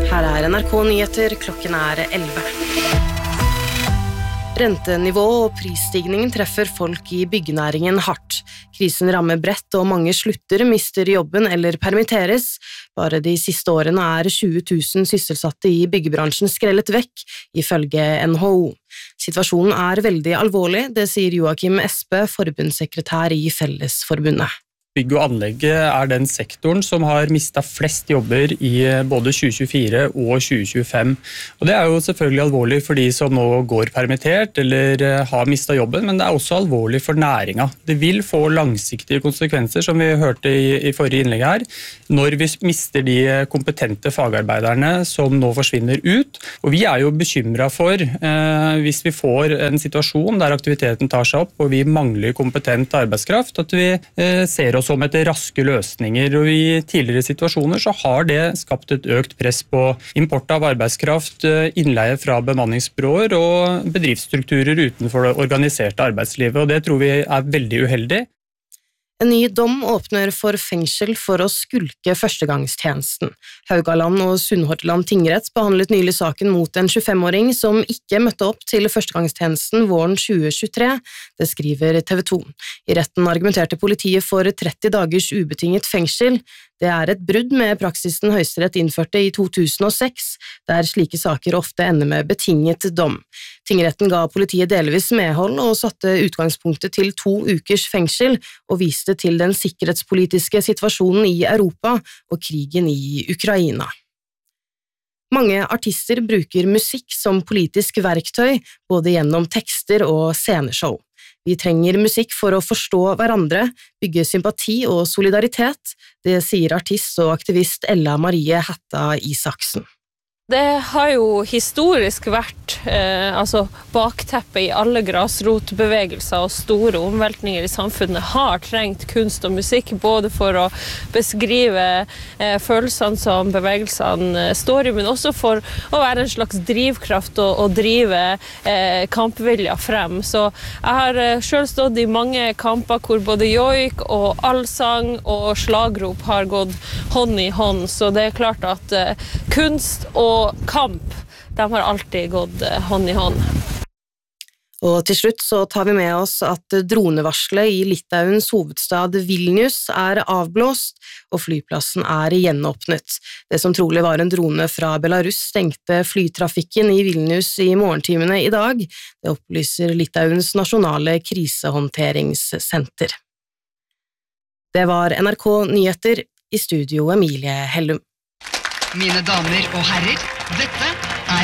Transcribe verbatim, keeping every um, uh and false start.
Her er N R K Nyheter, klokken er elleve. Rentenivå og prisstigningen treffer folk i byggenæringen hardt. Krisen rammer bredt, og mange slutter, mister jobben eller permitteres. Bare de siste årene er tjue tusen sysselsatte i byggebransjen skrellet vekk, ifølge N H O. Situasjonen er veldig alvorlig, det sier Joakim Espe, forbundssekretær i Fellesforbundet. Bygg og anlegg er den sektoren som har mistet flest jobber i både tjue tjuefire og tjue tjuefem. Og det er jo selvfølgelig alvorlig for de som nå går permittert eller har mistet jobben, men det er også alvorlig for næringen. Det vil få langsiktige konsekvenser, som vi hørte i, i forrige innlegg her, når vi mister de kompetente fagarbeiderne som nå forsvinner ut. Og vi er jo bekymret for eh, hvis vi får en situasjon der aktiviteten tar seg opp og vi mangler kompetent arbeidskraft, at vi eh, ser oss som etter raske løsninger, og i tidligere situasjoner så har det skapt et økt press på import av arbeidskraft, innleie fra bemanningsbyråer og bedriftsstrukturer utenfor det organiserte arbeidslivet, og det tror vi er veldig uheldig. En ny dom åpner for fengsel for å skulke førstegangstjenesten. Haugaland og Sunnhordland tingrett behandlet nylig saken mot en tjuefem-åring som ikke møtte opp til førstegangstjenesten våren tjue tjuetre, det skriver T V to. I retten argumenterte politiet for tretti dagers ubetinget fengsel. Det er et brudd med praksisen Høyesterett innførte i to tusen og seks, der slike saker ofte ender med betinget dom. Tingretten ga politiet delvis medhold og satte utgangspunktet til to ukers fengsel og viste til den sikkerhetspolitiske situasjonen i Europa og krigen i Ukraina. Mange artister bruker musikk som politisk verktøy, både gjennom tekster og sceneshow. Vi trenger musikk for å forstå hverandre, bygge sympati og solidaritet, det sier artist og aktivist Ella Marie Hætta Isaksen. Det har jo historisk vært eh, altså bakteppet i alle grasrotbevegelser og store omveltninger i samfunnet har trengt kunst og musikk, både for å beskrive eh, følelsene som bevegelsene står i, men også for å være en slags drivkraft og, og drive eh, kampvilja frem. Så jeg har eh, selv stått i mange kamper hvor både joik og allsang og slagrop har gått hånd i hånd, så det er klart at eh, kunst og Og kamp, de har alltid gått hånd i hånd. Og til slutt så tar vi med oss at dronevarselet i Litauens hovedstad Vilnius er avblåst, og flyplassen er gjenåpnet. Det som trolig var en drone fra Belarus stengte flytrafikken i Vilnius i morgentimene i dag. Det opplyser Litauens nasjonale krisehåndteringssenter. Det var N R K Nyheter, i studio Emilie Hellum. Mine damer og herrer, dette